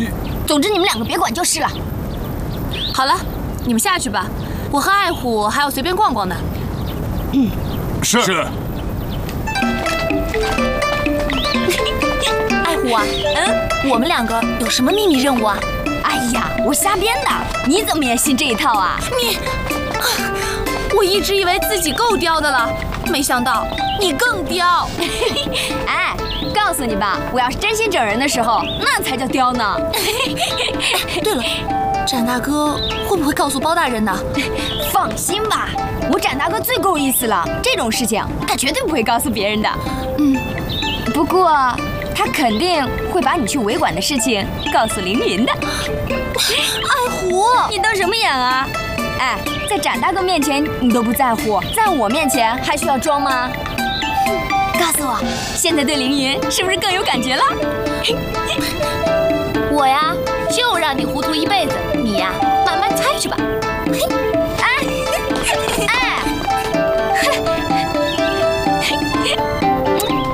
总之你们两个别管就是了。 好了，你们下去吧，我和爱虎还要随便逛逛呢。 是。 爱虎啊，我们两个有什么秘密任务啊？ 哎呀，我瞎编的，你怎么也信这一套啊？ 我一直以为自己够刁的了，没想到你更刁。 哎，告诉你吧，我要是真心整人的时候，那才叫刁呢。 对了，展大哥会不会告诉包大人呢？ 放心吧，我展大哥最够意思了，这种事情他绝对不会告诉别人的。不过他肯定会把你去维馆的事情告诉凌云的。 爱虎， 你瞪什么眼啊？哎，在展大哥面前你都不在乎，在我面前还需要装吗？告诉我，现在对凌云是不是更有感觉了？ 我呀，就让你糊涂一辈子，你呀，慢慢猜去吧。